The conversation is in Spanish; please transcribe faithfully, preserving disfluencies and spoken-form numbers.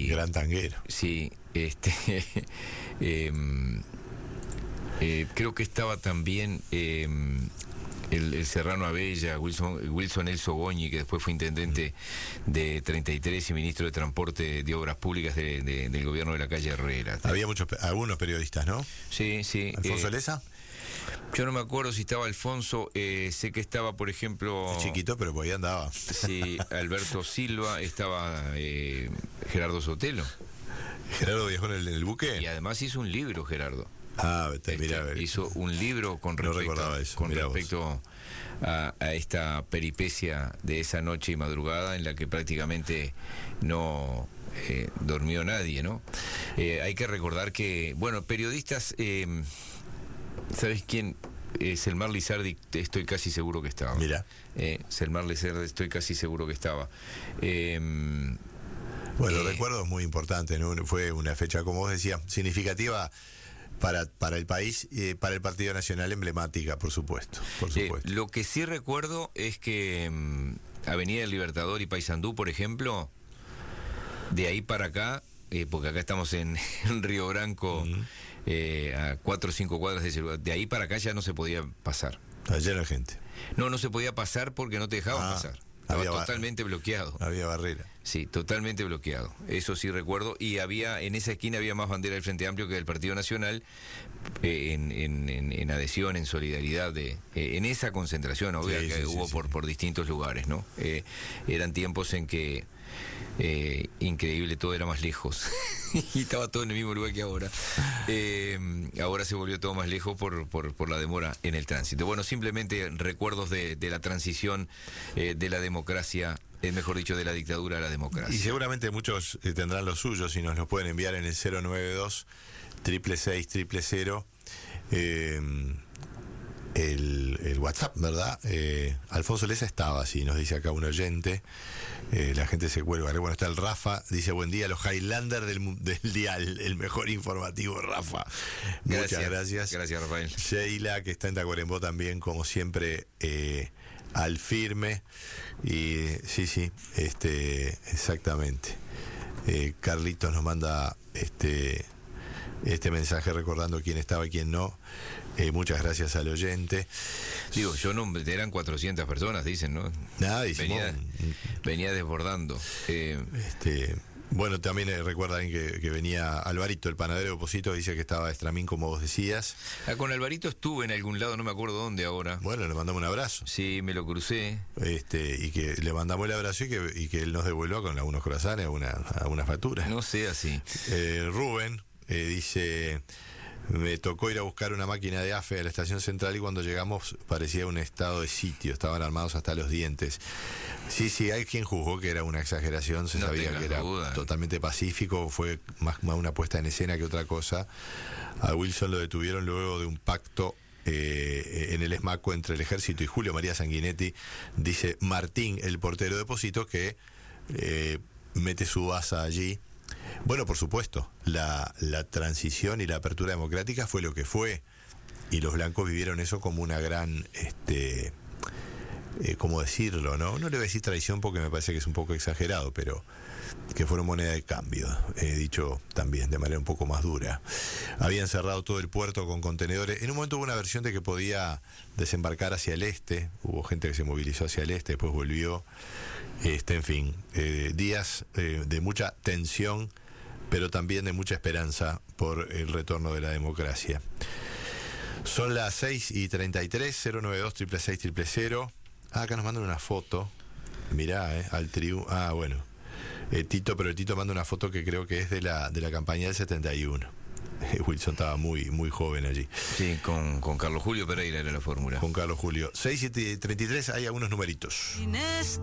y... Gran tanguero. Sí, este... eh, eh, creo que estaba también... Eh, El, el Serrano Abella, Wilson, Wilson Elso Goñi, que después fue intendente de treinta y tres y ministro de Transporte de Obras Públicas de, de, del gobierno de la calle Herrera. Había muchos, algunos periodistas, ¿no? Sí, sí. ¿Alfonso eh, Leza? Yo no me acuerdo si estaba Alfonso, eh, sé que estaba, por ejemplo... Es chiquito, pero por ahí andaba. Sí, Alberto Silva, estaba eh, Gerardo Sotelo. ¿Gerardo viajó en el, en el buque? Y además hizo un libro, Gerardo. Ah, te, Este, mirá, a ver. hizo un libro con No respecto, recordaba eso, con mirá respecto a, a esta peripecia de esa noche y madrugada en la que prácticamente no eh, durmió nadie, ¿no? Eh, hay que recordar que, bueno, periodistas, eh, ¿sabes quién? Eh, Selmar Lizardi, estoy casi seguro que estaba. Mira. Eh, Selmar Lizardi, estoy casi seguro que estaba. Eh, bueno, eh, recuerdo es muy importante, ¿no? Fue una fecha, como vos decías, significativa para, para el país y eh, para el Partido Nacional, emblemática, por supuesto. Por supuesto. Eh, lo que sí recuerdo es que um, Avenida del Libertador y Paysandú, por ejemplo, de ahí para acá, eh, porque acá estamos en, en Río Branco, uh-huh. eh, a cuatro o cinco cuadras de ese lugar, de ahí para acá ya no se podía pasar. Está lleno de gente. No, no se podía pasar porque no te dejaban ah. pasar. Estaba Había totalmente bar- bloqueado. Había barrera. Sí, totalmente bloqueado. Eso sí recuerdo. Y había, en esa esquina había más bandera del Frente Amplio que del Partido Nacional, eh, en, en, en, en adhesión, en solidaridad, de, eh, en esa concentración, obvio, sí, que sí, hubo sí, por, sí. por distintos lugares, ¿no? Eh, eran tiempos en que eh, increíble, todo era más lejos. Y estaba todo en el mismo lugar que ahora. Eh, ahora se volvió todo más lejos por, por, por la demora en el tránsito. Bueno, simplemente recuerdos de, de la transición eh, de la democracia, eh, mejor dicho, de la dictadura a la democracia. Y seguramente muchos eh, tendrán los suyos y nos los pueden enviar en el cero nueve dos, seis seis seis cero cero. Eh, El, el WhatsApp, ¿verdad? Eh, Alfonso Leza estaba así, nos dice acá un oyente. Eh, la gente se cuelga. Bueno, está el Rafa, dice buen día, los Highlander del, del Dial, el mejor informativo, Rafa. Gracias, muchas gracias. Gracias, Rafael. Sheila, que está en Tacuarembó también, como siempre, eh, al firme. Y sí, sí, este, exactamente. Eh, Carlitos nos manda este. este mensaje recordando quién estaba y quién no. Eh, muchas gracias al oyente. Digo, yo no, eran cuatrocientas personas, dicen, ¿no? Nada, venía, venía desbordando. Eh, este, bueno, también eh, recuerdan que, que venía Alvarito, el panadero de Oposito, dice que estaba Estramín, como vos decías. Ah, con Alvarito estuve en algún lado, no me acuerdo dónde ahora. Bueno, le mandamos un abrazo. Sí, me lo crucé. Este, y que le mandamos el abrazo y que, y que él nos devuelva con algunos corazones, una, algunas facturas. No sea así. Eh, Rubén eh, dice... Me tocó ir a buscar una máquina de AFE a la estación central y cuando llegamos parecía un estado de sitio, estaban armados hasta los dientes. Sí, sí, hay quien juzgó que era una exageración, se no sabía que era duda. totalmente pacífico, fue más, más una puesta en escena que otra cosa. A Wilson lo detuvieron luego de un pacto eh, en el ESMACO entre el ejército y Julio María Sanguinetti, dice Martín, el portero de Positos, que eh, mete su asa allí. Bueno, por supuesto, la, la transición y la apertura democrática fue lo que fue, y los blancos vivieron eso como una gran, este, eh, ¿cómo decirlo? No, no le voy a decir traición porque me parece que es un poco exagerado, pero que fueron moneda de cambio, he dicho también de manera un poco más dura. Habían cerrado todo el puerto con contenedores. En un momento hubo una versión de que podía desembarcar hacia el este, hubo gente que se movilizó hacia el este, después volvió. Este, en fin, eh, días eh, de mucha tensión, pero también de mucha esperanza por el retorno de la democracia. Son las seis y treinta y tres, cero nueve dos, seis seis seis cero cero. Ah, acá nos mandan una foto. Mirá, eh, al triunfo. Ah, bueno. Eh, Tito, pero el Tito manda una foto que creo que es de la, de la campaña del setenta y uno. Wilson estaba muy, muy joven allí. Sí, con, con Carlos Julio Pereira era la fórmula. Con Carlos Julio. seis y treinta y tres, hay algunos numeritos.